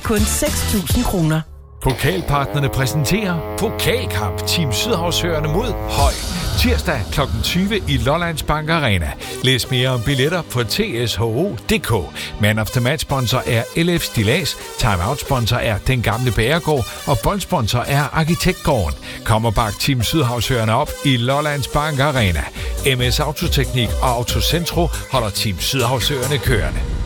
kun 6.000 kroner. Pokalpartnerne præsenterer Pokalkamp Team Sydhavsøerne mod Høj. Tirsdag kl. 20 i Lollands Bank Arena. Læs mere om billetter på tsho.dk. Man of the Match sponsor er LF Stillads, Timeout sponsor er Den Gamle Bagergård og boldsponsor er Arkitektgården. Kom og bak Team Sydhavsøerne op i Lollands Bank Arena. MS Autoteknik og Autocentro holder Team Sydhavsøerne kørende.